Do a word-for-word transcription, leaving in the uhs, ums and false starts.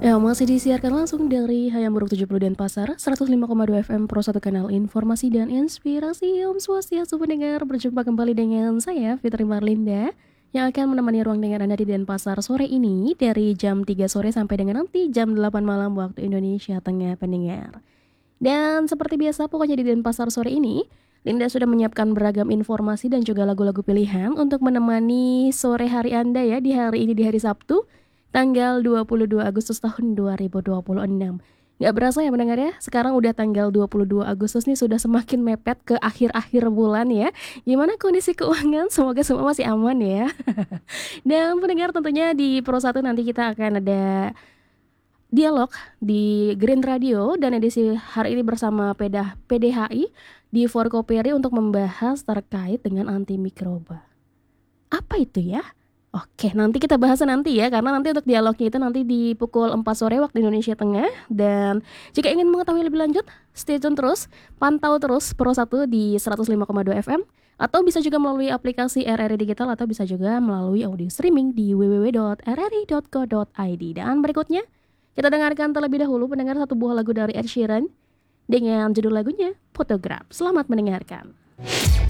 Ya, masih disiarkan langsung dari Hayamuruk tujuh puluh Denpasar, seratus lima koma dua F M Pro satu kanal informasi dan inspirasi. Om Swastiastu pendengar, berjumpa kembali dengan saya Fitri Marlinda yang akan menemani ruang dengar Anda di Denpasar sore ini dari jam tiga sore sampai dengan nanti jam delapan malam waktu Indonesia Tengah pendengar. Dan seperti biasa pokoknya di Denpasar sore ini, Linda sudah menyiapkan beragam informasi dan juga lagu-lagu pilihan untuk menemani sore hari Anda ya di hari ini di hari Sabtu tanggal dua puluh dua Agustus tahun dua ribu dua puluh enam. Gak berasa ya mendengar ya, sekarang udah tanggal dua puluh dua Agustus nih, sudah semakin mepet ke akhir-akhir bulan ya. Gimana kondisi keuangan? Semoga semua masih aman ya. Dan pendengar tentunya di Pro satu nanti kita akan ada dialog di Green Radio dan edisi hari ini bersama P D H I di Forkoperi untuk membahas terkait dengan antimikroba. Apa itu ya? Oke, nanti kita bahas nanti ya, karena nanti untuk dialognya itu nanti di pukul empat sore waktu Indonesia Tengah. Dan jika ingin mengetahui lebih lanjut, stay tune terus, pantau terus Pro satu di seratus lima koma dua F M, atau bisa juga melalui aplikasi R R I Digital, atau bisa juga melalui audio streaming di w w w dot r r i dot co dot i d. Dan berikutnya, kita dengarkan terlebih dahulu pendengar satu buah lagu dari Ed Sheeran dengan judul lagunya Photograph. Selamat mendengarkan.